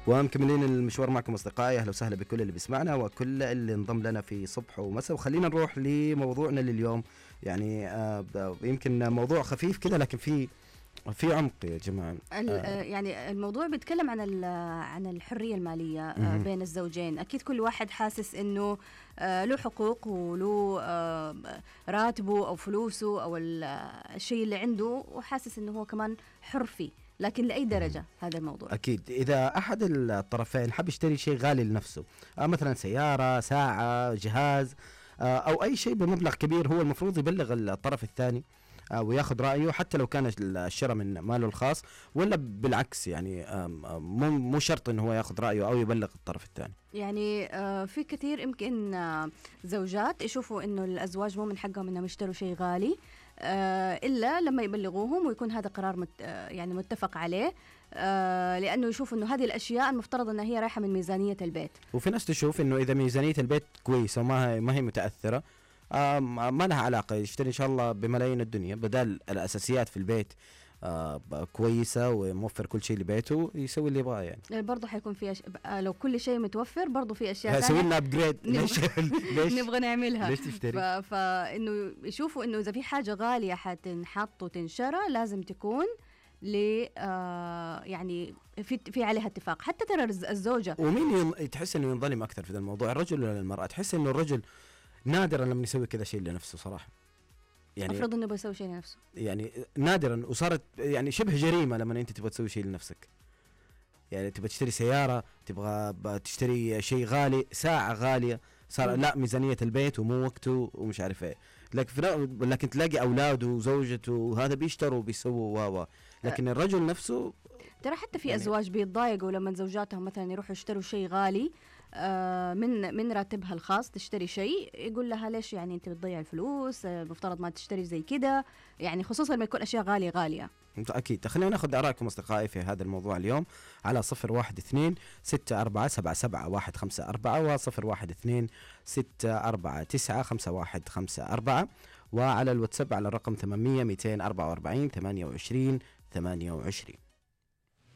ومكملين المشوار معكم أصدقائي. أهلا وسهلا بكل اللي بيسمعنا وكل اللي انضم لنا في صبح ومساء. وخلينا نروح لموضوعنا لليوم. يعني يمكن موضوع خفيف كده لكن في عمق يا جماعة. يعني الموضوع بيتكلم عن الحرية المالية بين الزوجين. أكيد كل واحد حاسس إنه له حقوق وله راتبه أو فلوسه أو الشيء اللي عنده، وحاسس إنه هو كمان حر فيه. لكن لأي درجة هذا الموضوع؟ أكيد إذا أحد الطرفين حب يشتري شيء غالي لنفسه، مثلا سيارة، ساعة، جهاز، أو أي شيء بمبلغ كبير، هو المفروض يبلغ الطرف الثاني وياخذ رأيه حتى لو كان الشراء من ماله الخاص، ولا بالعكس يعني مو شرط إنه هو ياخذ رأيه أو يبلغ الطرف الثاني. يعني في كثير يمكن زوجات يشوفوا إنه الأزواج مو من حقهم إنهم يشتروا شيء غالي إلا لما يبلغوهم ويكون هذا قرار يعني متفق عليه، لأنه يشوفوا إنه هذه الأشياء المفترض أنها هي رايحة من ميزانية البيت. وفي ناس تشوف إنه إذا ميزانية البيت كويسة وما هي متأثرة، ما لها علاقة، يشتري إن شاء الله بملايين الدنيا بدل الأساسيات في البيت كويسة وموفر كل شيء لبيته، يسوي اللي يبغاه. يعني برضه حيكون في لو كل شيء متوفر برضه في أشياء ثانية سوي لنا أبجريد. ليش نبغى نعملها؟ ليش تشتري؟ فإنه يشوفوا إنه إذا في حاجة غالية حتنحط وتنشرى لازم تكون يعني في عليها اتفاق. حتى ترى الزوجة، ومين تحس إنه ينظلم أكثر في الموضوع، الرجل ولا المرأة؟ تحس إنه الرجل نادرا لما يسوي كذا شيء لنفسه صراحة. يعني أفرض إنه بيسوي شيء لنفسه، يعني نادرا، وصارت يعني شبه جريمة لما أنت تبغى تسوي شيء لنفسك. يعني تبغى تشتري سيارة، تبغى تشتري شيء غالي، ساعة غالية، صار لا ميزانية البيت ومو وقته ومش عارف ايه. لكن تلاقي أولاده وزوجته وهذا بيشتروا وبيسووا لكن الرجل نفسه ترى حتى في أزواج بيتضايقوا لما زوجاتهم مثلا يروحوا يشتروا شيء غالي من راتبها الخاص، تشتري شيء يقول لها ليش يعني انت بتضيع الفلوس، مفترض ما تشتري زي كده، يعني خصوصا لما يكون اشياء غالية. أكيد. خلينا ناخذ آرائكم أصدقائي في هذا الموضوع اليوم على 012-64-77-154 و012-649-5154 وعلى الواتساب على الرقم 800-244-28-28.